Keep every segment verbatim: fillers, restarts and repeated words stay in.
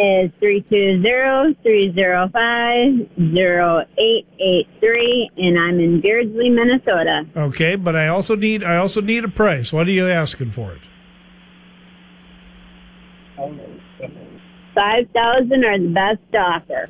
is three two zero, three zero five, zero eight eight three, and I'm in Beardsley, Minnesota. Okay, but I also need I also need a price. What are you asking for it? Five thousand or the best offer.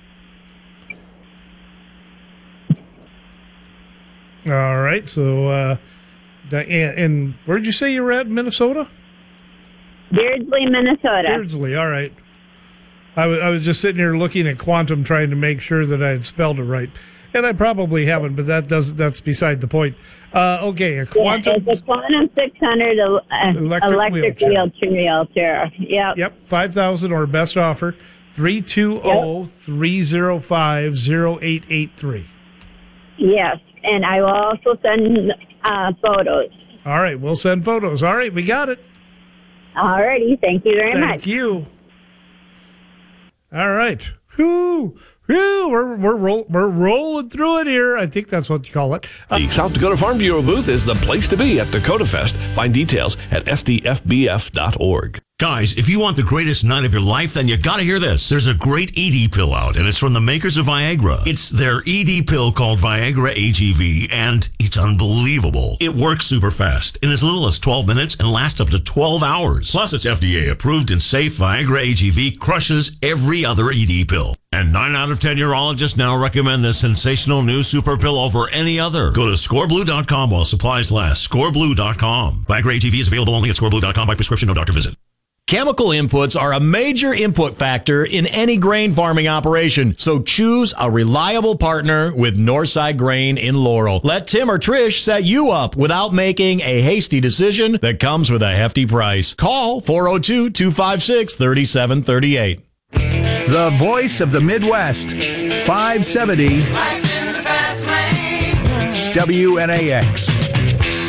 All right, so uh, and, and where did you say you were at in Minnesota? Beardsley, Minnesota. Beardsley, all right. I, w- I was just sitting here looking at Quantum, trying to make sure that I had spelled it right, and I probably haven't, but that does that's beside the point. Uh, okay, a Quantum. Yeah, it's a Quantum six hundred uh, electric, electric wheelchair. wheelchair. Yep. Yep, five thousand or best offer. Three two zero three zero five zero eight eight three. Yes, and I will also send uh, photos. All right, we'll send photos. All right, we got it. All righty, thank you very Thank much. Thank you. All right. Whew. Whew. We're, we're, roll, we're rolling through it here. I think that's what you call it. Uh, the South Dakota Farm Bureau booth is the place to be at Dakota Fest. Find details at S D F B F dot org. Guys, if you want the greatest night of your life, then you gotta hear this. There's a great E D pill out, and it's from the makers of Viagra. It's their E D pill called Viagra A G V, and it's unbelievable. It works super fast in as little as twelve minutes and lasts up to twelve hours. Plus, it's F D A approved and safe. Viagra A G V crushes every other E D pill. And nine out of ten urologists now recommend this sensational new super pill over any other. Go to score blue dot com while supplies last. score blue dot com. Viagra A G V is available only at score blue dot com by prescription, no doctor visit. Chemical inputs are a major input factor in any grain farming operation, so choose a reliable partner with Northside Grain in Laurel. Let Tim or Trish set you up without making a hasty decision that comes with a hefty price. Call four oh two, two five six, three seven three eight. The voice of the Midwest, five seventy W N A X.